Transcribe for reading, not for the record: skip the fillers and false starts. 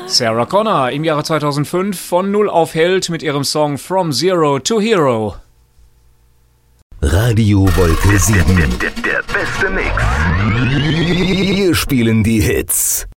Sarah Connor im Jahre 2005 von Null auf Held mit ihrem Song From Zero to Hero. Radio Wolke 7. Der beste Mix. Wir spielen die Hits.